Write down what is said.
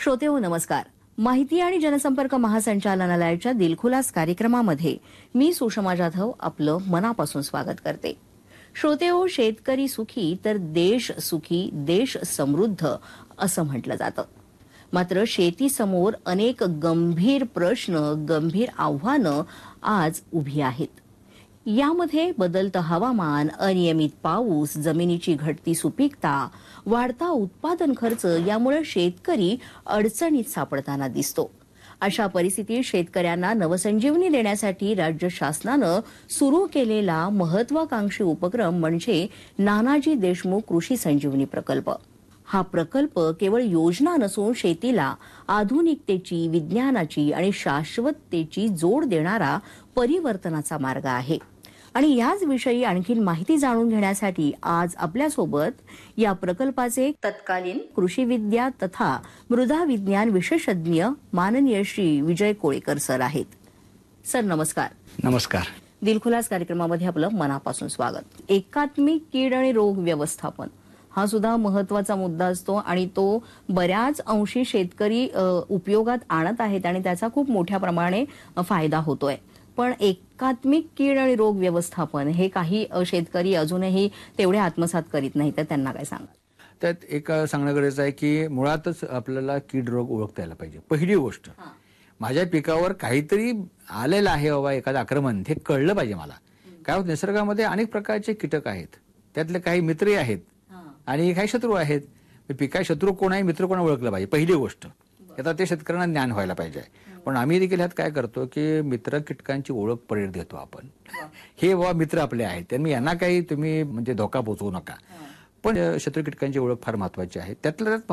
श्रोतेहो नमस्कार. माहिती आणि जनसंपर्क महासंचालनालयाच्या दिलखुलास कार्यक्रमामध्ये मी सुषमा जाधव आपलं मनापासून स्वागत करते. श्रोतेहो, शेतकरी सुखी तर देश सुखी, देश समृद्ध असं म्हटलं जातं. मात्र शेतीसमोर अनेक गंभीर प्रश्न, गंभीर आव्हानं आज उभी आहेत. यामध्ये बदलतं हवामान, अनियमित पाऊस, जमिनीची घटती सुपीकता, वाढता उत्पादन खर्च यामुळे शेतकरी अडचणीत सापडताना दिसतो. अशा परिस्थितीत शेतकऱ्यांना नवसंजीवनी देण्यासाठी राज्य शासनानं सुरू केलेला महत्वाकांक्षी उपक्रम म्हणजे नानाजी देशमुख कृषी संजीवनी प्रकल्प. हा प्रकल्प केवळ योजना नसून शेतीला आधुनिकतेची, विज्ञानाची आणि शाश्वततेची जोड देणारा परिवर्तनाचा मार्ग आहे. आणि याच विषयी आणखीन माहिती जाणून घेण्यासाठी आज आपल्यासोबत या प्रकल्पाचे तत्कालीन कृषी विद्या तथा मृदा विज्ञान विशेषज्ञ माननीय श्री विजय कोळेकर सर आहेत. सर नमस्कार. नमस्कार. दिलखुलास कार्यक्रमामध्ये आपलं मनापासून स्वागत. एकात्मिक कीड आणि रोग व्यवस्थापन हा सुद्धा महत्वाचा मुद्दा असतो आणि तो बऱ्याच अंशी शेतकरी उपयोगात आणत आहेत आणि त्याचा खूप मोठ्या प्रमाणे फायदा होतोय. पण एकात्मिक कीड आणि रोग व्यवस्थापन हे काही शेतकरी अजूनही तेवढे आत्मसात करीत नाही, तर त्यांना काय सांगा? त्यात एक सांगणं गरजेचं आहे की मुळातच आपल्याला कीड रोग ओळखता यायला पाहिजे. पहिली गोष्ट, माझ्या पिकावर काहीतरी आलेलं आहे बाबा, एखादं आक्रमण, हे कळलं पाहिजे मला. काय होतं, निसर्गामध्ये अनेक प्रकारचे कीटक आहेत, त्यातले काही मित्रही आहेत आणि काही शत्रू आहेत. पिका शत्रू कोण आहे, मित्र कोण, ओळखलं पाहिजे. पहिली गोष्ट, आता ते शेतकऱ्यांना ज्ञान व्हायला पाहिजे. पण आम्ही देखील ह्यात काय करतो की मित्र कीटकांची ओळख पडेल देतो आपण. हे बाबा मित्र आपले आहेत, त्यांनी यांना काही तुम्ही म्हणजे धोका पोचवू नका. पण शत्रू कीटकांची ओळख फार महत्वाची आहे. त्यातल्या त्यात